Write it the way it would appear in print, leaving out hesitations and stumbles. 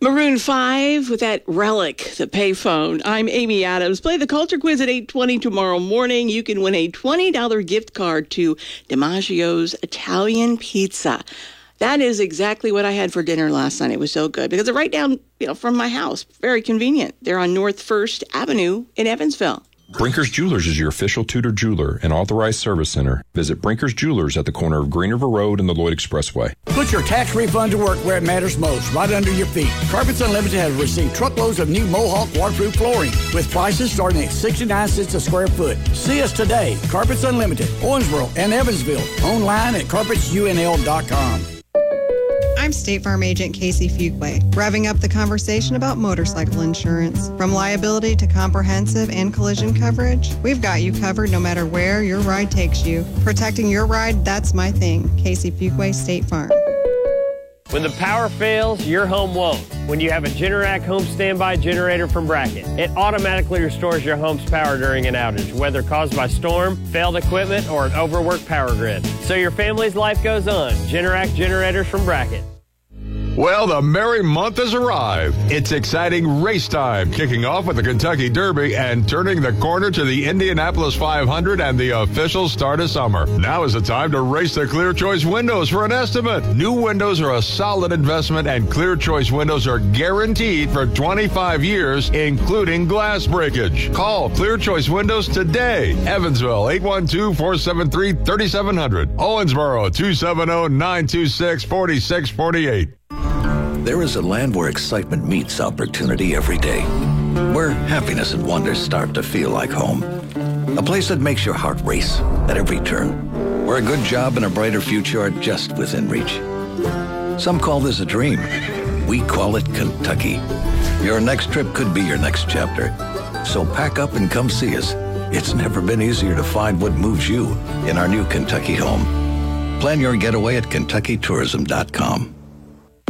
Maroon 5 with that relic, the payphone. I'm Amy Adams. Play the Culture Quiz at 8:20 tomorrow morning. You can win a $20 gift card to DiMaggio's Italian Pizza. That is exactly what I had for dinner last night. It was so good because it's right down, from my house. Very convenient. They're on North 1st Avenue in Evansville. Brinker's Jewelers is your official Tudor jeweler and authorized service center. Visit Brinker's Jewelers at the corner of Green River Road and the Lloyd Expressway. Put your tax refund to work where it matters most, right under your feet. Carpets Unlimited has received truckloads of new Mohawk waterproof flooring with prices starting at 69 cents a square foot. See us today. Carpets Unlimited, Owensboro and Evansville. Online at carpetsunl.com. I'm State Farm Agent Casey Fuquay, revving up the conversation about motorcycle insurance. From liability to comprehensive and collision coverage, we've got you covered no matter where your ride takes you. Protecting your ride, that's my thing. Casey Fuquay, State Farm. When the power fails, your home won't. When you have a Generac home standby generator from Bracket, it automatically restores your home's power during an outage, whether caused by storm, failed equipment, or an overworked power grid. So your family's life goes on. Generac generators from Bracket. Well, the merry month has arrived. It's exciting race time, kicking off with the Kentucky Derby and turning the corner to the Indianapolis 500 and the official start of summer. Now is the time to race the Clear Choice windows for an estimate. New windows are a solid investment, and Clear Choice windows are guaranteed for 25 years, including glass breakage. Call Clear Choice Windows today. Evansville, 812-473-3700. Owensboro, 270-926-4648. There is a land where excitement meets opportunity every day, where happiness and wonder start to feel like home. A place that makes your heart race at every turn, where a good job and a brighter future are just within reach. Some call this a dream. We call it Kentucky. Your next trip could be your next chapter. So pack up and come see us. It's never been easier to find what moves you in our new Kentucky home. Plan your getaway at KentuckyTourism.com.